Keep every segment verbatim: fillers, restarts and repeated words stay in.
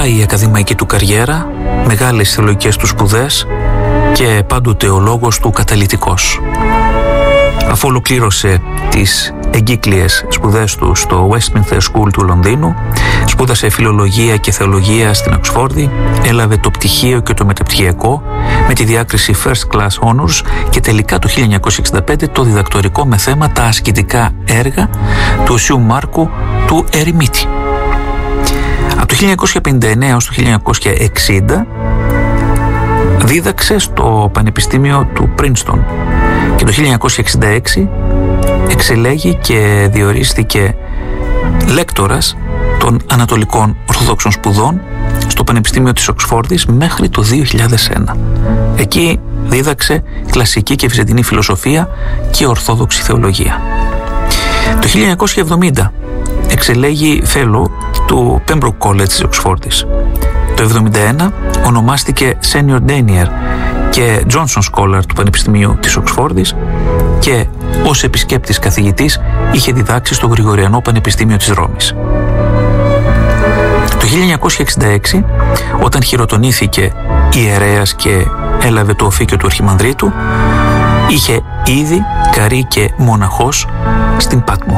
μετά η ακαδημαϊκή του καριέρα, μεγάλες θεολογικές του σπουδές και πάντοτε ο λόγος του καταλυτικός. Αφού ολοκλήρωσε τις εγκύκλιες σπουδές του στο Westminster School του Λονδίνου, σπούδασε φιλολογία και θεολογία στην Οξφόρδη, έλαβε το πτυχίο και το μεταπτυχιακό με τη διάκριση First Class Honours και τελικά το χίλια εννιακόσια εξήντα πέντε το διδακτορικό με θέμα τα ασκητικά έργα του Οσίου Μάρκου του Ερημίτη. Από το χίλια εννιακόσια πενήντα εννέα έως το χίλια εννιακόσια εξήντα δίδαξε στο Πανεπιστήμιο του Princeton και το χίλια εννιακόσια εξήντα έξι εξελέγει και διορίστηκε λέκτορας των Ανατολικών Ορθοδόξων Σπουδών στο Πανεπιστήμιο της Οξφόρδης μέχρι το δύο χιλιάδες ένα. Εκεί δίδαξε κλασική και βυζαντινή φιλοσοφία και ορθόδοξη θεολογία. Το χίλια εννιακόσια εβδομήντα εξελέγει fellow του Pembroke College της Οξφόρδης. Το εβδομήντα ένα ονομάστηκε Senior Denier και Johnson Scholar του Πανεπιστημίου της Οξφόρδης και ως επισκέπτης καθηγητής είχε διδάξει στο Γρηγοριανό Πανεπιστήμιο της Ρώμης. Το χίλια εννιακόσια εξήντα έξι, όταν χειροτονήθηκε ιερέας και έλαβε το οφίκιο του Αρχιμανδρίτου, είχε ήδη καρεί και μοναχός στην Πάτμο.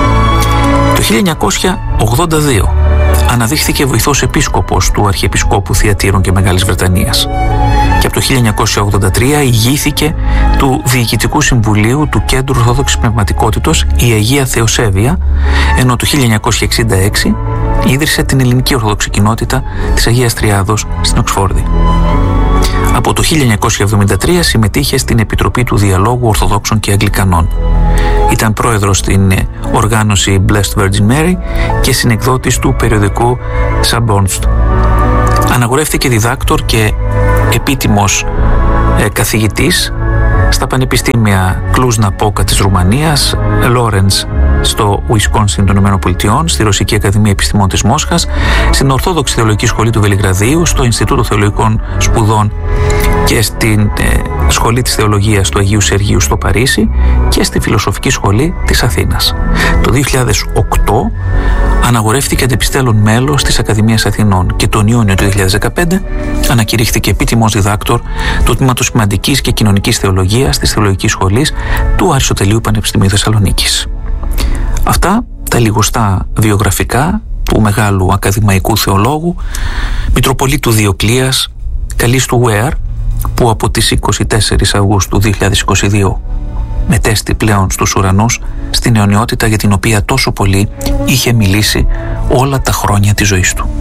Το χίλια εννιακόσια ογδόντα δύο αναδείχθηκε βοηθός επίσκοπος του Αρχιεπισκόπου Θειατήρων και Μεγάλης Βρετανίας και από το χίλια εννιακόσια ογδόντα τρία ηγήθηκε του Διοικητικού Συμβουλίου του Κέντρου Ορθόδοξης Πνευματικότητος η Αγία Θεοσέβεια, ενώ το χίλια εννιακόσια εξήντα έξι ίδρυσε την ελληνική Ορθόδοξη Κοινότητα της Αγίας Τριάδος στην Οξφόρδη. Από το χίλια εννιακόσια εβδομήντα τρία συμμετείχε στην Επιτροπή του Διαλόγου Ορθοδόξων και Αγγλικανών. Ήταν πρόεδρος στην οργάνωση Blessed Virgin Mary και συνεκδότης του περιοδικού Sabornst. Αναγορεύτηκε διδάκτορ και επίτιμος ε, καθηγητής στα πανεπιστήμια Κλούσνα-Πόκα της Ρουμανίας, Λόρενς στο Ουισκόνσιν των ΗΠΑ, στη Ρωσική Ακαδημία Επιστημών της Μόσχας, στην Ορθόδοξη Θεολογική Σχολή του Βελιγραδίου, στο Ινστιτούτο Θεολογικών Σπουδών και στην ε, Σχολή της Θεολογίας του Αγίου Σεργίου στο Παρίσι και στη Φιλοσοφική Σχολή της Αθήνας. Το δύο χιλιάδες οκτώ αναγορεύτηκε αντεπιστέλλον μέλος της Ακαδημίας Αθηνών και τον Ιούνιο του δύο χιλιάδες δεκαπέντε ανακηρύχθηκε επίτιμος διδάκτορ του Τμήματος Σημαντικής και Κοινωνικής Θεολογίας της Θεολογικής Σχολής του Αριστοτελείου Πανεπιστημίου Θεσσαλονίκης. Αυτά τα λιγοστά βιογραφικά του μεγάλου ακαδημαϊκού θεολόγου, Μητροπολίτου Διοκλείας Καλλίστου Βέαρ, που από τις είκοσι τέσσερις Αυγούστου δύο χιλιάδες είκοσι δύο μετέστη πλέον στους ουρανούς, στην αιωνιότητα για την οποία τόσο πολύ είχε μιλήσει όλα τα χρόνια της ζωής του.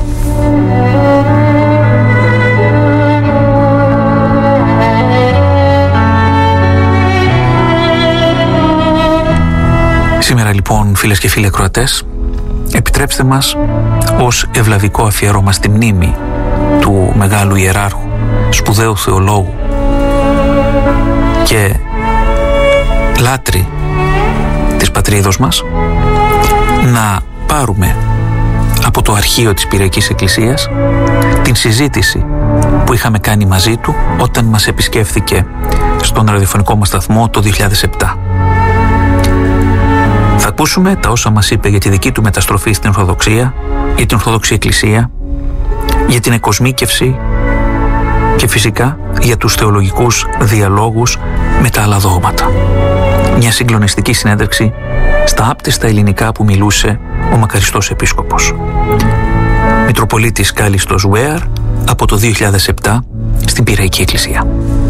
Σήμερα λοιπόν, φίλες και φίλοι ακροατές, επιτρέψτε μας ως ευλαβικό αφιέρωμα στη μνήμη του μεγάλου ιεράρχου, σπουδαίου θεολόγου και λάτρη της πατρίδος μας, να πάρουμε από το αρχείο της Πυριακής Εκκλησίας την συζήτηση που είχαμε κάνει μαζί του όταν μας επισκέφθηκε στον ραδιοφωνικό μας σταθμό το δύο χιλιάδες επτά. Θα ακούσουμε τα όσα μας είπε για τη δική του μεταστροφή στην Ορθοδοξία, για την Ορθόδοξη Εκκλησία, για την εκοσμίκευση και φυσικά για τους θεολογικούς διαλόγους με τα άλλα δόγματα. Μια συγκλονιστική συνέντευξη στα άπτιστα ελληνικά που μιλούσε ο μακαριστός επίσκοπος. Μητροπολίτης Κάλλιστος Βέαρ από το δύο χιλιάδες επτά στην Πυριακή Εκκλησία.